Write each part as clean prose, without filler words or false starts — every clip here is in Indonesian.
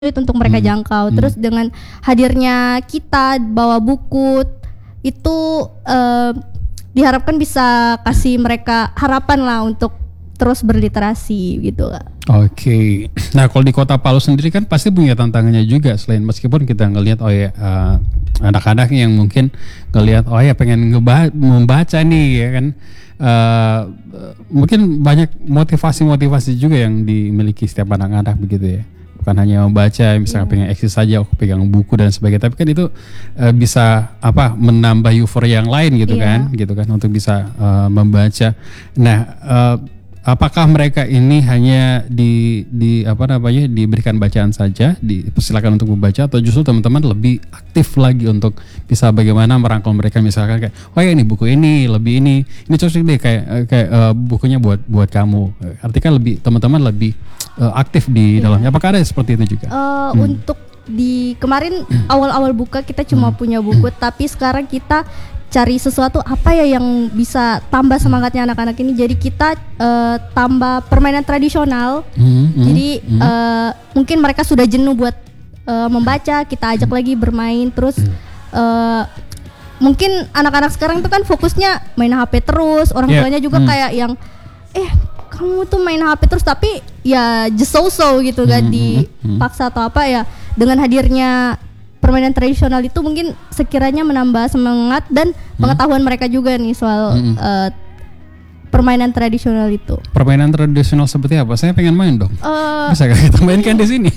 untuk mereka jangkau. Terus dengan hadirnya kita bawa buku itu diharapkan bisa kasih mereka harapan lah untuk terus berliterasi gitu lah. Oke. Nah kalau di Kota Palu sendiri kan pasti punya tantangannya juga, selain meskipun kita ngelihat anak-anak yang mungkin ngelihat pengen membaca nih ya kan. Mungkin banyak motivasi juga yang dimiliki setiap anak-anak begitu ya. Bukan hanya membaca, misalnya pengen eksis saja, pegang buku dan sebagainya, tapi kan itu bisa menambah euforia yang lain gitu kan untuk bisa membaca. Nah, apakah mereka ini hanya diberikan bacaan saja, dipersilakan untuk membaca, atau justru teman-teman lebih aktif lagi untuk bisa bagaimana merangkul mereka, misalkan kayak ini buku ini lebih ini cocok deh kayak bukunya buat kamu. Artinya lebih teman-teman lebih aktif di dalamnya. Apakah ada seperti itu juga? Untuk di kemarin awal-awal buka kita cuma punya buku, tapi sekarang kita cari sesuatu apa ya yang bisa tambah semangatnya anak-anak ini. Jadi kita tambah permainan tradisional. Jadi mungkin mereka sudah jenuh buat membaca, kita ajak lagi bermain. Terus mungkin anak-anak sekarang itu kan fokusnya main HP terus. Orang tuanya juga kayak yang kamu tuh main HP terus, tapi ya just so gitu kan, dipaksa atau apa ya. Dengan hadirnya permainan tradisional itu mungkin sekiranya menambah semangat dan pengetahuan mereka juga nih soal permainan tradisional itu. Permainan tradisional seperti apa? Saya pengen main dong. Bisa gak kita mainkan di sini?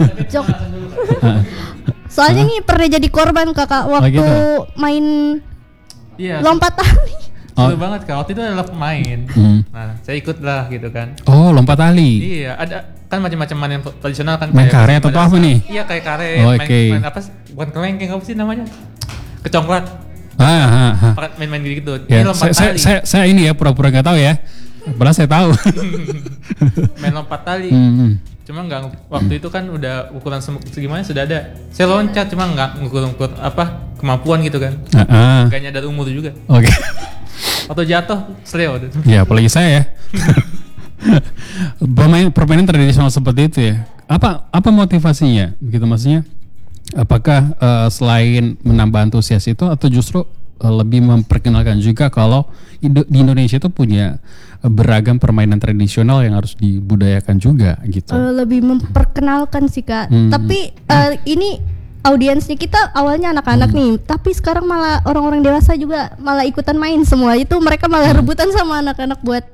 Soalnya nih pernah jadi korban kakak waktu main lompat tali. Seru banget Kak, waktu itu adalah pemain. Nah, saya ikut lah gitu kan. Oh, lompat tali. Iya, ada kan macam-macam main tradisional kan. Main karet atau apa nih? Iya, kayak karet. Main apa? Bukan kelengkeng, apa sih namanya? Kecongklak. Main-main gitu. Ya, ini lompat tali. Saya ini ya pura-pura nggak tahu ya. Padahal saya tahu. Main lompat tali. Cuma nggak, waktu itu kan udah ukuran segimana sudah ada. Saya loncat cuma nggak ngukur kemampuan gitu kan. Nggak nyadar umur juga. Oke. Atau jatuh sleo. Ya apalagi saya ya. Permainan tradisional seperti itu ya. Apa motivasinya? Begitu maksudnya. Apakah selain menambah antusias itu, atau justru lebih memperkenalkan juga kalau di Indonesia itu punya beragam permainan tradisional yang harus dibudayakan juga gitu. Lebih memperkenalkan sih Kak. Tapi ini audiensnya kita awalnya anak-anak nih, tapi sekarang malah orang-orang dewasa juga malah ikutan main semua. Itu mereka malah rebutan sama anak-anak buat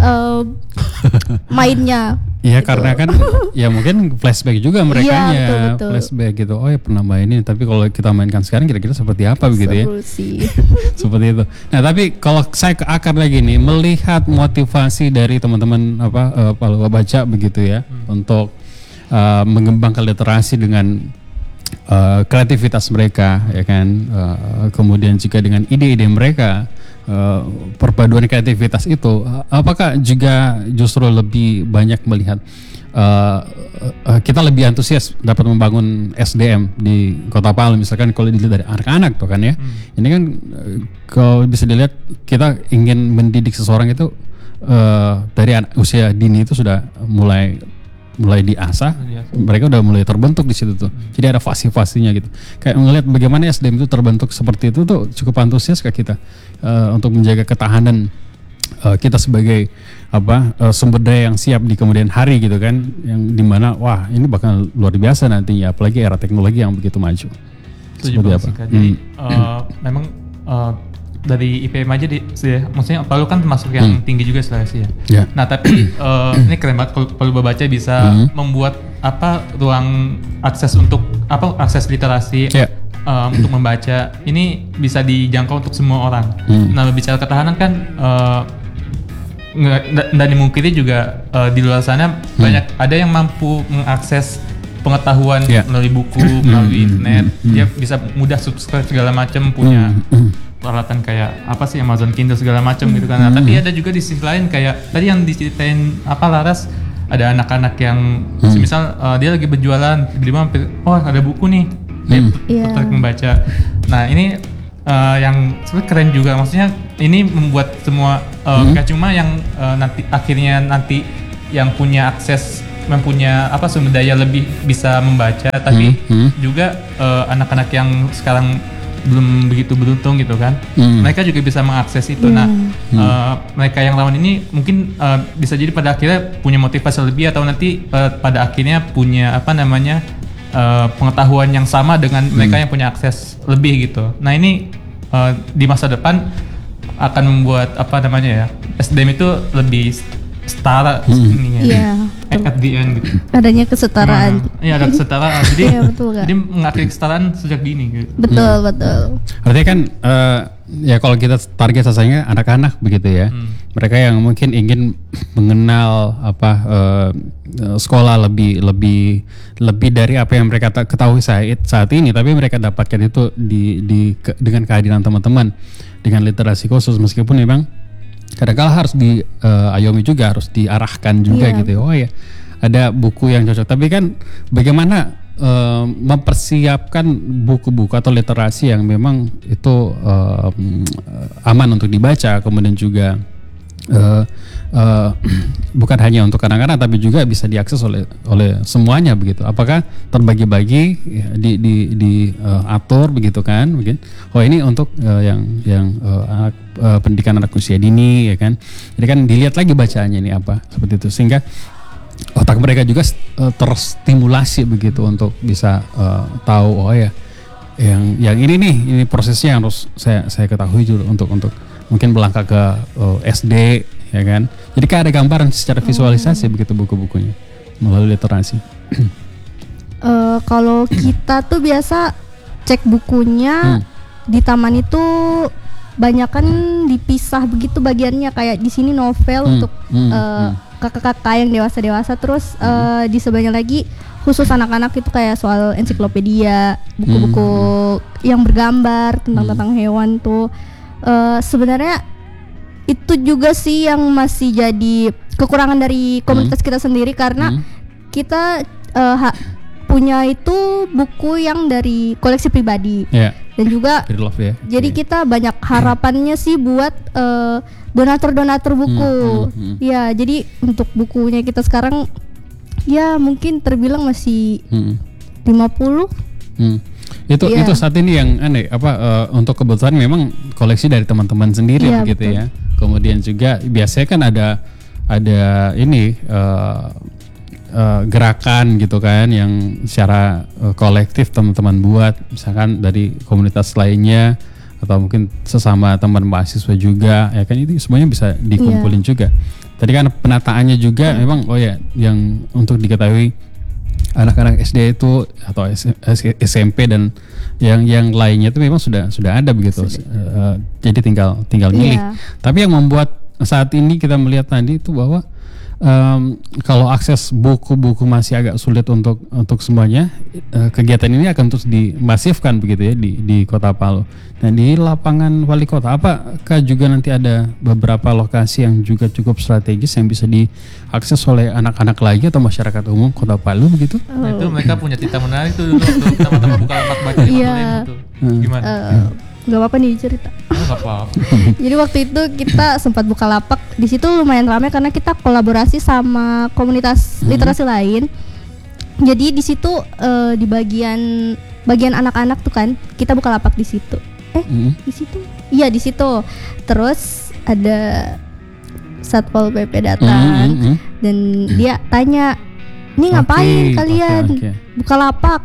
mainnya. Iya gitu. Karena kan ya mungkin flashback juga merekanya, betul. Flashback gitu. Oh ya pernah main ini, tapi kalau kita mainkan sekarang kira-kira seperti apa begitu ya? Sih. Seperti itu. Nah tapi kalau saya ke akar lagi nih, melihat motivasi dari teman-teman Palu Baca begitu ya, untuk mengembangkan literasi dengan kreativitas mereka ya kan, kemudian juga dengan ide-ide mereka, perpaduan kreativitas itu, apakah juga justru lebih banyak melihat kita lebih antusias dapat membangun SDM di Kota Palu, misalkan kalau dilihat dari anak-anak tuh kan ya. Ini kan kalau bisa dilihat kita ingin mendidik seseorang itu dari usia dini itu sudah mulai diasah, mereka udah mulai terbentuk di situ tuh. Jadi ada fase-fasenya gitu. Kayak ngelihat bagaimana SDM itu terbentuk seperti itu tuh cukup antusias ke kita untuk menjaga ketahanan kita sebagai sumber daya yang siap di kemudian hari gitu kan, yang dimana ini bakal luar biasa nantinya, apalagi era teknologi yang begitu maju. Seperti apa? Jadi memang dari IPM aja maksudnya Palu kan termasuk yang tinggi juga Sulawesi ya. Nah tapi ini keren banget kalau Palu Baca bisa membuat ruang akses untuk akses literasi untuk membaca ini bisa dijangkau untuk semua orang. Nah bicara ketahanan kan nggak dimungkiri juga di luar sana banyak ada yang mampu mengakses pengetahuan melalui buku, melalui internet. Dia bisa mudah subscribe segala macam, punya peralatan kayak Amazon Kindle segala macam gitu kan. Nah, tapi ada juga di sisi lain kayak tadi yang diceritain Laras, ada anak-anak yang misal dia lagi berjualan, tiba-tiba hampir ada buku nih, tertarik membaca. Nah ini yang sebenarnya keren juga, maksudnya ini membuat semua gak cuma yang nanti yang punya akses mempunyai sumber daya lebih bisa membaca, tapi juga anak-anak yang sekarang belum begitu beruntung gitu kan, mereka juga bisa mengakses itu. Nah, mereka yang lawan ini mungkin bisa jadi pada akhirnya punya motivasi lebih, atau nanti pada akhirnya punya pengetahuan yang sama dengan mereka yang punya akses lebih gitu. Nah ini di masa depan akan membuat SDM itu lebih setara ininya. At the end gitu. Adanya kesetaraan. Iya, ada kesetaraan. Jadi betul, jadi mengakhiri kesetaraan sejak dini gitu. Betul. Artinya kan ya kalau kita target sasarannya anak-anak begitu ya. Mereka yang mungkin ingin mengenal sekolah lebih dari apa yang mereka ketahui saat ini, tapi mereka dapatkan itu dengan kehadiran teman-teman dengan literasi khusus, meskipun memang kadang-kala harus diayomi juga, harus diarahkan juga gitu. Oh ya, ada buku yang cocok. Tapi kan bagaimana mempersiapkan buku-buku atau literasi yang memang itu aman untuk dibaca, kemudian juga bukan hanya untuk anak-anak tapi juga bisa diakses oleh semuanya begitu. Apakah terbagi-bagi ya, diatur begitu kan mungkin. Oh ini untuk yang pendidikan anak usia dini ya kan. Jadi kan dilihat lagi bacaannya ini apa seperti itu, sehingga otak mereka juga terstimulasi begitu untuk bisa tahu oh ya yang ini prosesnya harus saya ketahui juga untuk mungkin melangkah ke SD ya kan. Jadi kan ada gambaran secara visualisasi begitu buku-bukunya melalui literasi. Kalau kita tuh biasa cek bukunya di taman itu banyakan dipisah begitu bagiannya, kayak di sini novel untuk kakak-kakak yang dewasa-dewasa, terus di sebelahnya lagi khusus anak-anak itu kayak soal ensiklopedia, buku-buku yang bergambar tentang hewan tuh. Sebenarnya itu juga sih yang masih jadi kekurangan dari komunitas kita sendiri, karena kita punya itu buku yang dari koleksi pribadi dan juga jadi kita banyak harapannya sih buat donatur buku. Ya jadi untuk bukunya kita sekarang ya mungkin terbilang masih 50. Itu saat ini yang aneh untuk kebetulan memang koleksi dari teman-teman sendiri begitu ya. Kemudian juga biasanya kan ada ini gerakan gitu kan yang secara kolektif teman-teman buat, misalkan dari komunitas lainnya atau mungkin sesama teman mahasiswa juga ya kan, itu semuanya bisa dikumpulin juga. Tadi kan penataannya juga memang yang untuk diketahui anak-anak SD itu atau SMP dan yang lainnya itu memang sudah ada begitu. Jadi tinggal milih. Tapi yang membuat saat ini kita melihat tadi itu bahwa kalau akses buku-buku masih agak sulit untuk semuanya, kegiatan ini akan terus dimasifkan begitu ya di Kota Palu. Dan di lapangan wali kota, apakah juga nanti ada beberapa lokasi yang juga cukup strategis yang bisa diakses oleh anak-anak lagi atau masyarakat umum Kota Palu begitu? Nah, itu mereka punya cerita menarik tuh dulu waktu teman-teman buka lapak baca di itu. Gimana? Gak apa-apa nih cerita. Gak apa-apa. Jadi waktu itu kita sempat buka lapak. Di situ lumayan ramai karena kita kolaborasi sama komunitas literasi lain. Jadi di situ di bagian anak-anak tuh kan kita buka lapak di situ. Di situ? Iya di situ. Terus ada Satpol PP datang dan dia tanya, "Ini ngapain kalian? Buka lapak?"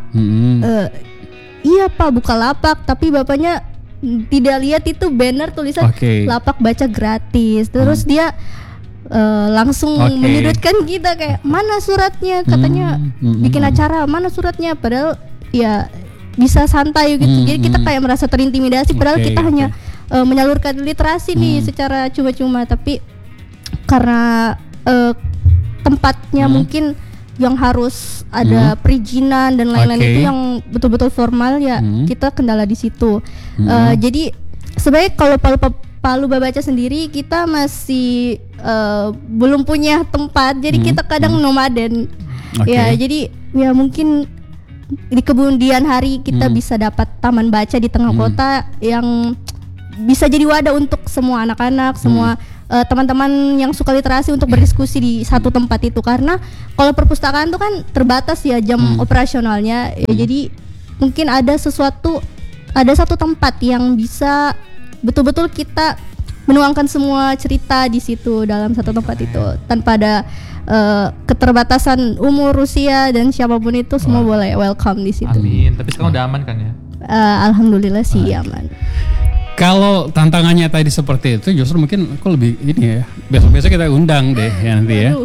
Iya Pak, buka lapak, tapi bapaknya tidak lihat itu banner tulisan lapak baca gratis. Terus dia langsung menyudutkan kita kayak, "Mana suratnya?" Katanya bikin acara, "Mana suratnya?" Padahal ya bisa santai gitu. Jadi kita kayak merasa terintimidasi padahal kita hanya menyalurkan literasi nih secara cuma-cuma, tapi karena tempatnya mungkin yang harus ada perizinan dan lain-lain itu yang betul-betul formal ya, kita kendala di situ. Jadi sebenarnya kalau Palu Babaca sendiri kita masih belum punya tempat, jadi kita kadang nomaden. Ya jadi ya mungkin di kemudian hari kita bisa dapat taman baca di tengah kota yang bisa jadi wadah untuk semua anak-anak, semua teman-teman yang suka literasi untuk berdiskusi di satu tempat itu, karena kalau perpustakaan itu kan terbatas ya jam operasionalnya ya, jadi mungkin ada satu tempat yang bisa betul-betul kita menuangkan semua cerita di situ dalam satu tempat itu tanpa ada keterbatasan umur, usia, dan siapapun itu semua boleh welcome di situ. Amin. Tapi sekarang udah aman kan ya? Alhamdulillah sih aman. Kalau tantangannya tadi seperti itu, justru mungkin aku lebih ini ya, besok-besok kita undang deh ya nanti ya.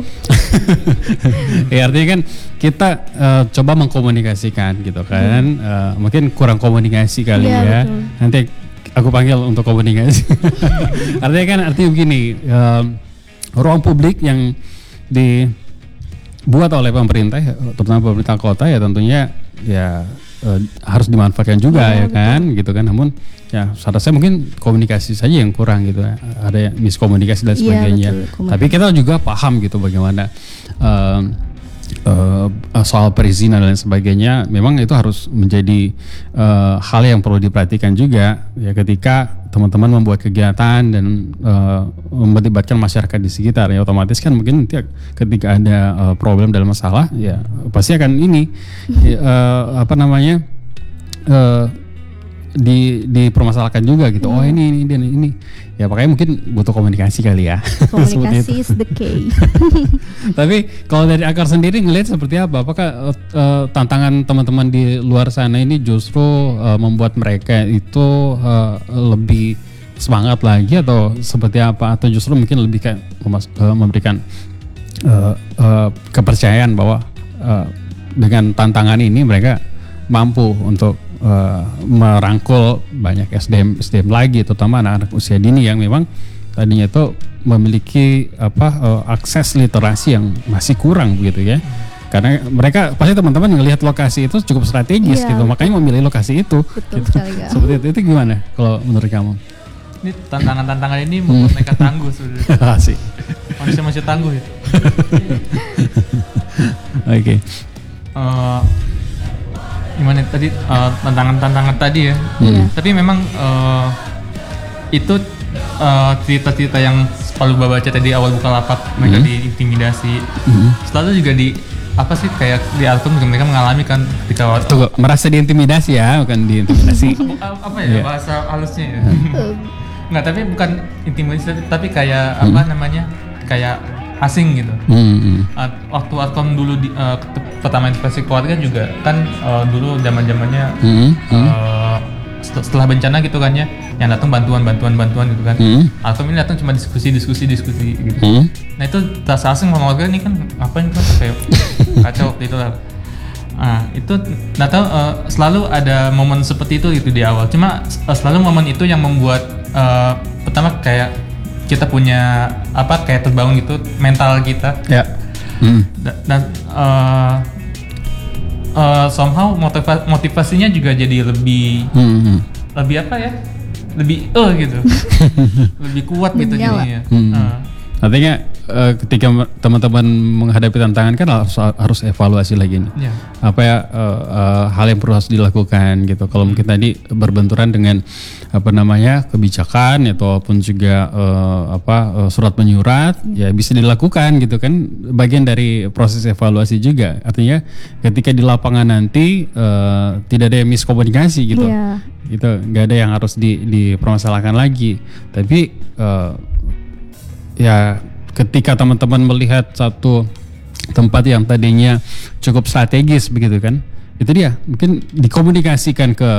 Ya artinya kan kita coba mengkomunikasikan gitu kan, mungkin kurang komunikasi kali ya. Betul. Nanti aku panggil untuk komunikasi. Artinya begini, ruang publik yang dibuat oleh pemerintah, terutama pemerintah kota ya tentunya ya harus dimanfaatkan juga ya kan, gitu kan. Namun ya seharusnya mungkin komunikasi saja yang kurang gitu, ada miskomunikasi dan sebagainya. Tapi kita juga paham gitu bagaimana soal perizinan dan sebagainya. Memang itu harus menjadi hal yang perlu diperhatikan juga ya ketika teman-teman membuat kegiatan dan melibatkan masyarakat di sekitar ya, otomatis kan mungkin ketika ada problem dalam masalah ya pasti akan ini dipermasalahkan juga gitu. Oh ini ya, makanya mungkin butuh komunikasi kali ya. Komunikasi is the key. Tapi kalau dari Akar sendiri ngelihat seperti apa? Apakah tantangan teman-teman di luar sana ini justru membuat mereka itu lebih semangat lagi atau seperti apa? Atau justru mungkin lebih kayak memberikan kepercayaan bahwa dengan tantangan ini mereka mampu untuk merangkul banyak SDM lagi, terutama anak-anak usia dini yang memang tadinya itu memiliki akses literasi yang masih kurang begitu ya. Karena mereka pasti teman-teman ngelihat lokasi itu cukup strategis gitu, makanya memilih lokasi itu. Betul gitu. sekali, Seperti itu gimana kalau menurut kamu? Ini tantangan-tantangan ini membuat mereka tangguh sebenarnya. Sih. Manusia tangguh itu. Oke. Gimana tadi tantangan tadi ya. Tapi memang itu cerita-cerita yang selalu baca tadi awal Bukalapak, mereka diintimidasi. Selalu juga kayak di Altum juga mereka mengalami kan ketika Tunggu, merasa diintimidasi ya, bukan diintimidasi. Bahasa halusnya ya. Nggak, tapi bukan intimidasi, tapi kayak kayak asing gitu. Waktu Alkom dulu pertama investasi keluarga juga kan dulu zaman-zamannya setelah bencana gitu kan ya, yang datang bantuan gitu kan. Alkom ini datang cuma diskusi gitu. Nah itu terasa asing sama warga, ini kan ngapain kan kayak kacau waktu itu lah. Itu nggak tahu, selalu ada momen seperti itu gitu di awal. Cuma selalu momen itu yang membuat pertama kayak kita punya kayak terbangun gitu mental kita. Ya. Dan somehow motivasinya juga jadi lebih gitu. Lebih kuat gitu jadinya. Artinya ketika teman-teman menghadapi tantangan kan harus evaluasi lagi nih. Ya. Hal yang perlu harus dilakukan gitu. Kalau mungkin tadi berbenturan dengan kebijakan ataupun juga surat menyurat ya bisa dilakukan gitu kan, bagian dari proses evaluasi juga. Artinya ketika di lapangan nanti tidak ada miskomunikasi gitu. Yeah. Gitu, nggak ada yang harus dipermasalahkan lagi. Tapi ya ketika teman-teman melihat satu tempat yang tadinya cukup strategis begitu kan, itu dia mungkin dikomunikasikan ke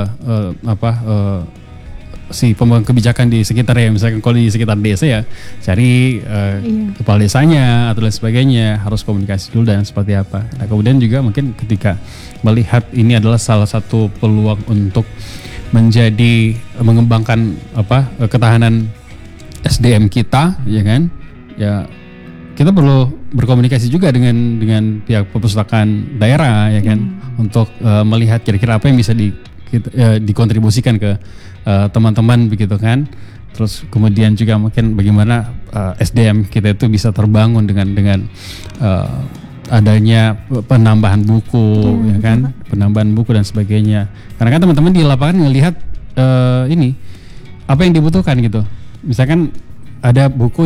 si pembangun kebijakan di sekitar ya, misalkan kalau di sekitar desa ya cari kepala desanya atau lain sebagainya, harus komunikasi dulu dan seperti apa. Nah kemudian juga mungkin ketika melihat ini adalah salah satu peluang untuk mengembangkan ketahanan SDM kita ya kan, ya kita perlu berkomunikasi juga dengan pihak perpustakaan daerah ya kan, untuk melihat kira-kira apa yang bisa dikontribusikan ke teman-teman begitu kan. Terus kemudian juga mungkin bagaimana SDM kita itu bisa terbangun dengan adanya penambahan buku ya kan, penambahan buku dan sebagainya. Karena kan teman-teman di lapangan ngelihat ini apa yang dibutuhkan gitu. Misalkan ada buku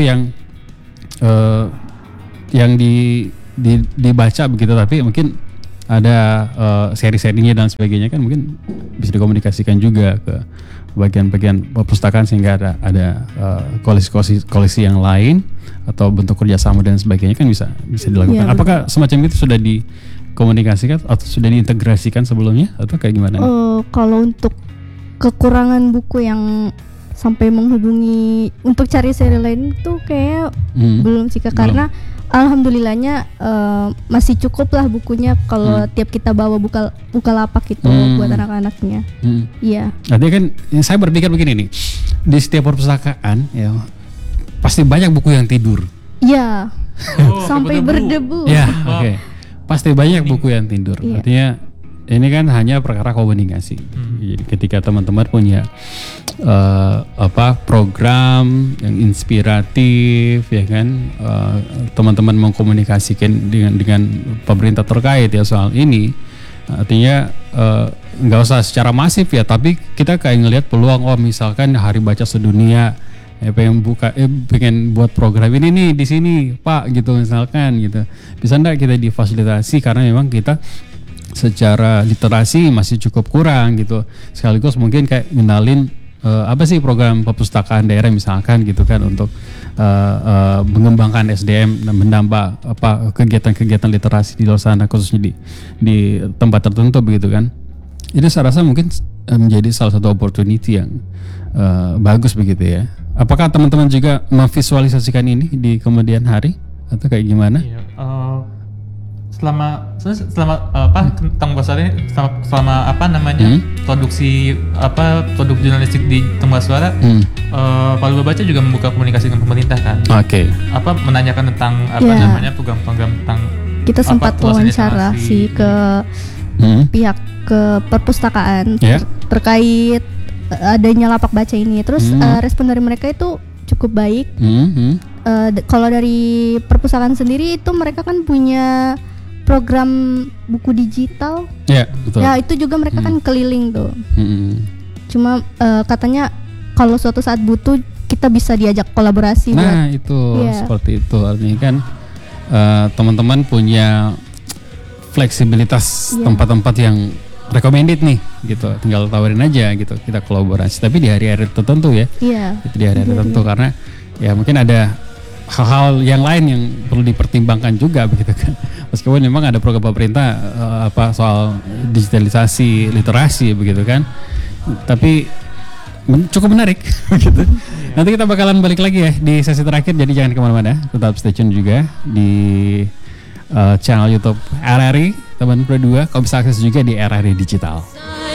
yang dibaca begitu, tapi mungkin ada seri-serinya dan sebagainya kan, mungkin bisa dikomunikasikan juga ke bagian-bagian perpustakaan sehingga ada koleksi yang lain atau bentuk kerjasama dan sebagainya kan bisa dilakukan. Apakah semacam itu sudah dikomunikasikan atau sudah diintegrasikan sebelumnya atau kayak gimana? Kalau untuk kekurangan buku yang sampai menghubungi untuk cari seri lain itu kayak belum sih, karena alhamdulillahnya masih cukup lah bukunya kalau tiap kita bawa buka lapak itu buat anak-anaknya. Iya. Artinya kan saya berpikir begini nih, di setiap perpustakaan ya pasti banyak buku yang tidur. Iya. Sampai berdebu. Ya, oke. Pasti banyak buku yang tidur. Iya. Artinya ini kan hanya perkara komunikasi. Jadi ketika teman-teman punya program yang inspiratif, ya kan, teman-teman mengkomunikasikan dengan pemerintah terkait ya soal ini, artinya nggak usah secara masif ya, tapi kita kayak ngelihat peluang, misalkan hari baca sedunia, pengen buat program ini nih di sini Pak gitu misalkan gitu, bisa nggak kita difasilitasi karena memang kita secara literasi masih cukup kurang gitu, sekaligus mungkin kayak ngenalin apa sih program perpustakaan daerah misalkan gitu kan, untuk mengembangkan SDM dan menambah kegiatan-kegiatan literasi di luar sana, khususnya di tempat tertentu begitu kan. Ini saya rasa mungkin menjadi salah satu opportunity yang bagus begitu ya. Apakah teman-teman juga memvisualisasikan ini di kemudian hari atau kayak gimana? Iya, selama Tembok Suara ini selama produksi produk jurnalistik di Tembok Suara, Palu Baca juga membuka komunikasi dengan pemerintah kan. Oke. Menanyakan tentang program-program tentang kita sempat wawancara sih ke pihak ke perpustakaan terkait adanya lapak baca ini. Terus respon dari mereka itu cukup baik. Kalau dari perpustakaan sendiri itu mereka kan punya program buku digital. Ya, betul. Ya, itu juga mereka kan keliling tuh. Cuma katanya kalau suatu saat butuh kita bisa diajak kolaborasi. Nah, itu seperti itu. Artinya kan teman-teman punya fleksibilitas tempat-tempat yang recommended nih gitu. Tinggal tawarin aja gitu. Kita kolaborasi, tapi di hari-hari tertentu ya. Iya. Itu di hari-hari tertentu karena ya mungkin ada hal-hal yang lain yang perlu dipertimbangkan juga begitu kan. Meskipun memang ada program pemerintah soal digitalisasi literasi begitu kan, tapi cukup menarik begitu. Nanti kita bakalan balik lagi ya di sesi terakhir, jadi jangan kemana-mana, tetap stay tune juga di channel YouTube RRI teman Pro 2. Kau bisa akses juga di RRI Digital.